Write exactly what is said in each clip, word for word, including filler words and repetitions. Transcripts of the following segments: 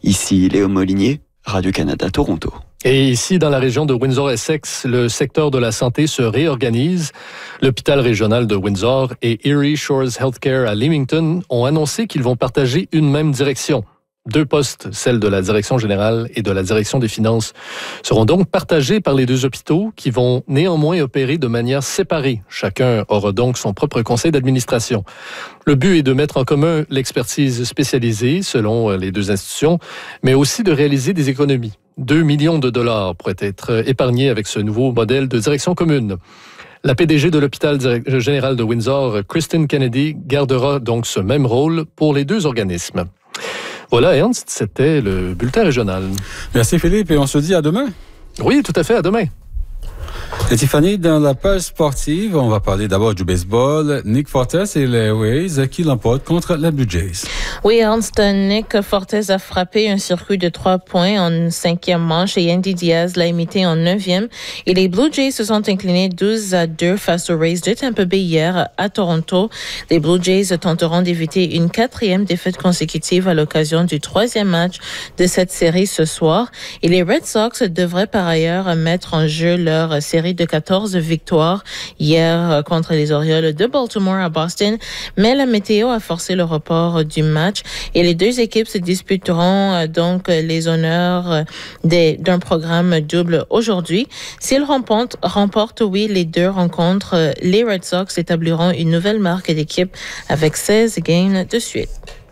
Ici Léo Molinier, Radio-Canada Toronto. Et ici, dans la région de Windsor-Essex, le secteur de la santé se réorganise. L'hôpital régional de Windsor et Erie Shores Healthcare à Leamington ont annoncé qu'ils vont partager une même direction. Deux postes, celle de la direction générale et de la direction des finances, seront donc partagés par les deux hôpitaux qui vont néanmoins opérer de manière séparée. Chacun aura donc son propre conseil d'administration. Le but est de mettre en commun l'expertise spécialisée selon les deux institutions, mais aussi de réaliser des économies. Deux millions de dollars pourraient être épargnés avec ce nouveau modèle de direction commune. La P D G de l'hôpital général de Windsor, Kristen Kennedy, gardera donc ce même rôle pour les deux organismes. Voilà, Ernst, c'était le bulletin régional. Merci Philippe, et on se dit à demain. Oui, tout à fait, à demain. Et Tiffany, dans la page sportive, on va parler d'abord du baseball. Nick Fortes et les Rays qui l'emportent contre les Blue Jays. Oui, Ernst, Nick Fortes a frappé un circuit de trois points en cinquième manche et Yandy Diaz l'a imité en neuvième. Et les Blue Jays se sont inclinés douze à deux face aux Rays de Tampa Bay hier à Toronto. Les Blue Jays tenteront d'éviter une quatrième défaite consécutive à l'occasion du troisième match de cette série ce soir. Et les Red Sox devraient par ailleurs mettre en jeu leur série de quatorze victoires hier contre les Orioles de Baltimore à Boston, mais la météo a forcé le report du match et les deux équipes se disputeront donc les honneurs des, d'un programme double aujourd'hui. S'ils remportent, remportent, oui, les deux rencontres, les Red Sox établiront une nouvelle marque d'équipe avec seize gains de suite.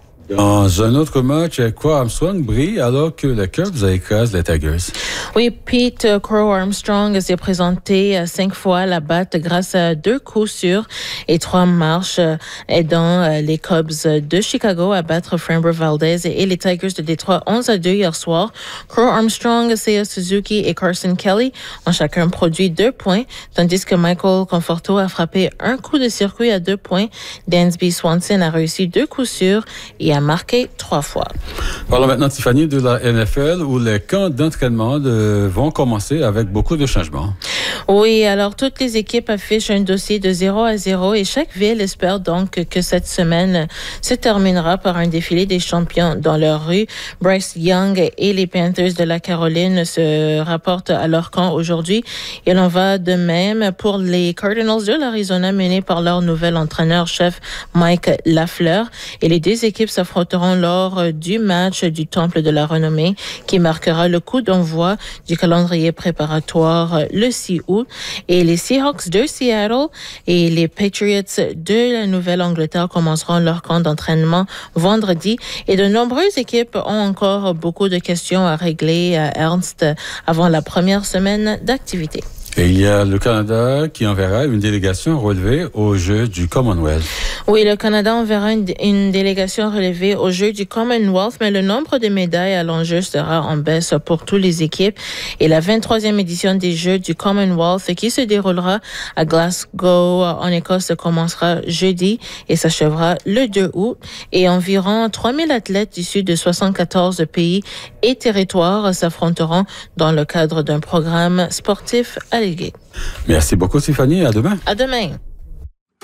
Dans un autre match, Crow Armstrong brille alors que les Cubs écrasent les Tigers. Oui, Pete Crow Armstrong s'est présenté cinq fois à la batte grâce à deux coups sûrs et trois marches, aidant les Cubs de Chicago à battre Framber Valdez et les Tigers de Détroit onze à deux hier soir. Crow Armstrong, Seiya Suzuki et Carson Kelly ont chacun produit deux points, tandis que Michael Conforto a frappé un coup de circuit à deux points. Dansby Swanson a réussi deux coups sûrs et a marqué trois fois. Parlons maintenant, Tiffany, de la N F L où les camps d'entraînement de, vont commencer avec beaucoup de changements. Oui, alors toutes les équipes affichent un dossier de zéro à zéro et chaque ville espère donc que cette semaine se terminera par un défilé des champions dans leur rue. Bryce Young et les Panthers de la Caroline se rapportent à leur camp aujourd'hui. Il en va de même pour les Cardinals de l'Arizona menés par leur nouvel entraîneur-chef Mike Lafleur. Et les deux équipes s'affronteront lors du match du Temple de la Renommée qui marquera le coup d'envoi du calendrier préparatoire le six août. Et les Seahawks de Seattle et les Patriots de la Nouvelle-Angleterre commenceront leur camp d'entraînement vendredi. Et de nombreuses équipes ont encore beaucoup de questions à régler à Ernst avant la première semaine d'activité. Et il y a le Canada qui enverra une délégation relevée aux Jeux du Commonwealth. Oui, le Canada enverra une, une délégation relevée aux Jeux du Commonwealth, mais le nombre de médailles à l'enjeu sera en baisse pour toutes les équipes. Et la vingt-troisième édition des Jeux du Commonwealth qui se déroulera à Glasgow, en Écosse, commencera jeudi et s'achèvera le deux août. Et environ trois mille athlètes issus de soixante-quatorze pays et territoires s'affronteront dans le cadre d'un programme sportif allégué. Merci beaucoup, Tiffany. À demain. À demain.